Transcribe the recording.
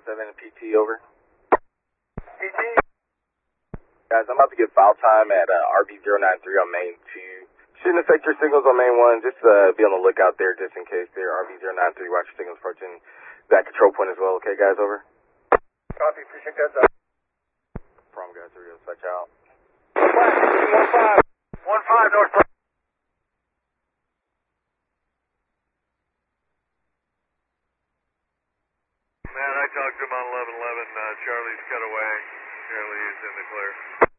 7 and PT, over. PT? Guys, I'm about to get file time at RV093 on main 2. Shouldn't affect your signals on main 1. Just be on the lookout there just in case there. RV093, watch your signals approaching that control point as well. Okay, guys, over. Copy, appreciate that. Problem, guys, here we go. Switch out. 15 north. Man, I talked to him on 1111. Charlie's cut away. Charlie is in the clear.